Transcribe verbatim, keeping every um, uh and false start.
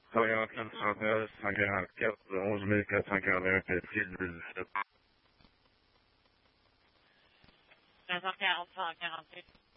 Soyons quatre cent neuf, cent quarante-quatre, onze mille quatre cent quarante-un, Pelletier, deux mille dix-sept. trois cent quarante, cent quarante-huit.